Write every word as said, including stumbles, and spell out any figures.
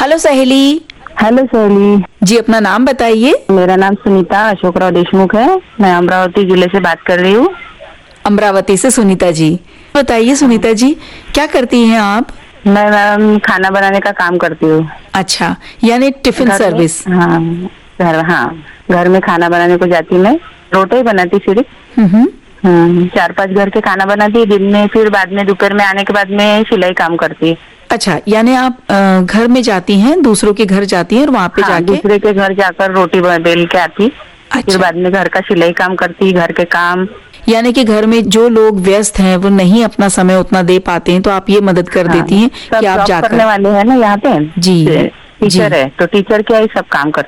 Hello सहेली। Hello सहेली जी, अपना नाम बताइए। मेरा नाम सुनीता अशोकराव देशमुख है। मैं अमरावती जिले से बात कर रही हूँ। अमरावती से सुनीता जी। बताइए सुनीता जी, क्या करती हैं आप? मैं मैम खाना बनाने का काम करती हूँ। अच्छा, यानी टिफिन घर में- सर्विस। हाँ घर हाँ घर में खाना बनाने को जाती मैं। रोटी ही बनाती सिर्फ। हम्म। हम्म, चार पांच घर के खाना बनाती दिन में, फिर बाद में दोपहर में आने के बाद में सिलाई काम करती। अच्छा, यानी आप अ, घर में जाती हैं, दूसरों के घर जाती हैं और वहाँ पे हाँ, जाके। दूसरे के घर जाकर रोटी ब- बेल के आती। फिर अच्छा, बाद में घर का सिलाई काम करती, घर के काम। यानी कि घर में जो लोग व्यस्त हैं वो नहीं अपना समय उतना दे पाते हैं, तो आप ये मदद कर हाँ, देती हैं सब कि आप जॉब जाकर। करने वाले हैं ना यहाँ पे। जी, टीचर जी। है तो टीचर क्या ही सब काम करते